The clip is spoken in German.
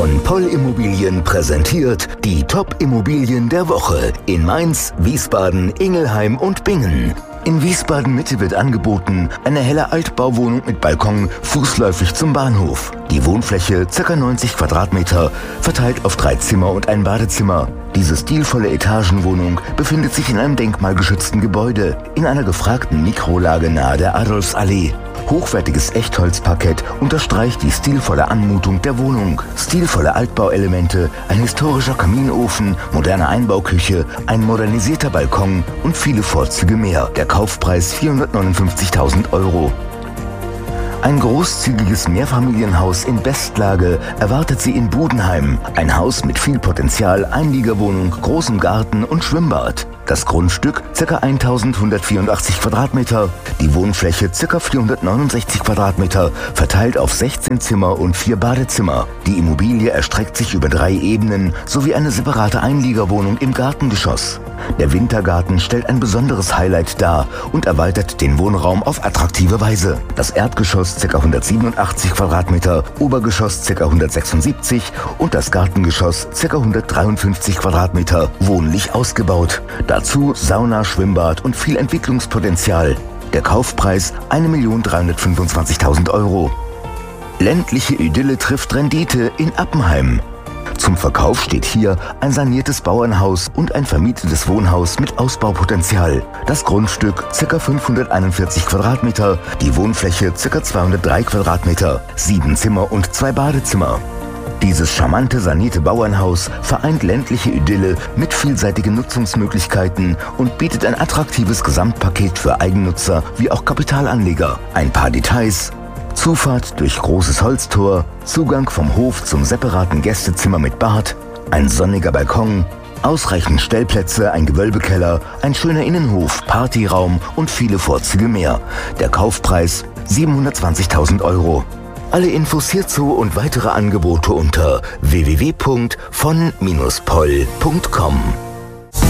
Von Poll Immobilien präsentiert die Top-Immobilien der Woche in Mainz, Wiesbaden, Ingelheim und Bingen. In Wiesbaden-Mitte wird angeboten eine helle Altbauwohnung mit Balkon fußläufig zum Bahnhof. Die Wohnfläche ca. 90 Quadratmeter, verteilt auf 3 Zimmer und ein Badezimmer. Diese stilvolle Etagenwohnung befindet sich in einem denkmalgeschützten Gebäude, in einer gefragten Mikrolage nahe der Adolfsallee. Hochwertiges Echtholzparkett unterstreicht die stilvolle Anmutung der Wohnung. Stilvolle Altbauelemente, ein historischer Kaminofen, moderne Einbauküche, ein modernisierter Balkon und viele Vorzüge mehr. Der Kaufpreis 459.000 €. Ein großzügiges Mehrfamilienhaus in Bestlage erwartet Sie in Budenheim. Ein Haus mit viel Potenzial, Einliegerwohnung, großem Garten und Schwimmbad. Das Grundstück ca. 1184 Quadratmeter, die Wohnfläche ca. 469 Quadratmeter, verteilt auf 16 Zimmer und 4 Badezimmer. Die Immobilie erstreckt sich über 3 Ebenen sowie eine separate Einliegerwohnung im Gartengeschoss. Der Wintergarten stellt ein besonderes Highlight dar und erweitert den Wohnraum auf attraktive Weise. Das Erdgeschoss ca. 187 Quadratmeter, Obergeschoss ca. 176 und das Gartengeschoss ca. 153 Quadratmeter, wohnlich ausgebaut. Dazu Sauna, Schwimmbad und viel Entwicklungspotenzial. Der Kaufpreis 1.325.000 €. Ländliche Idylle trifft Rendite in Appenheim. Zum Verkauf steht hier ein saniertes Bauernhaus und ein vermietetes Wohnhaus mit Ausbaupotenzial. Das Grundstück ca. 541 Quadratmeter, die Wohnfläche ca. 203 Quadratmeter, 7 Zimmer und 2 Badezimmer. Dieses charmante sanierte Bauernhaus vereint ländliche Idylle mit vielseitigen Nutzungsmöglichkeiten und bietet ein attraktives Gesamtpaket für Eigennutzer wie auch Kapitalanleger. Ein paar Details: Zufahrt durch großes Holztor, Zugang vom Hof zum separaten Gästezimmer mit Bad, ein sonniger Balkon, ausreichend Stellplätze, ein Gewölbekeller, ein schöner Innenhof, Partyraum und viele Vorzüge mehr. Der Kaufpreis 720.000 €. Alle Infos hierzu und weitere Angebote unter www.von-poll.com.